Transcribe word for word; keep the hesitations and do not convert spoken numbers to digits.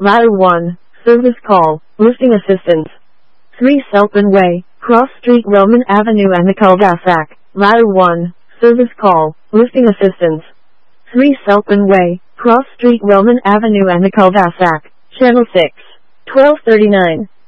Ladder one, service call, listing assistance. three Selpin Way, Cross Street Roman Avenue and the Cul-de-sac. Ladder one, service call, listing assistance. three Selpin Way, Cross Street Roman Avenue and the Cul-de-sac. Channel six, twelve thirty-nine.